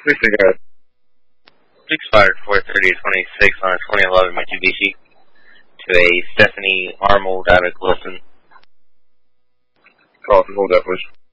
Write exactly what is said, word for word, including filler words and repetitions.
Listen, guys. Expired four thirty twenty-six on a twenty eleven Mitsubishi to a Stephanie Arnold out of Clifton. Carlton, hold that, please.